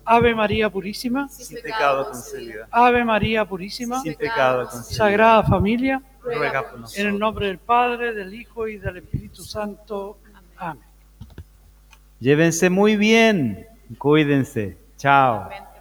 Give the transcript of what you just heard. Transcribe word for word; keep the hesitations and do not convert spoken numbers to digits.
Ave María Purísima, sin pecado concebida, Ave María Purísima, sin pecado concebida, Sagrada Familia, ruega por en el nosotros. nombre del Padre, del Hijo y del Espíritu Santo. Amén. Llévense muy bien, cuídense. Chao.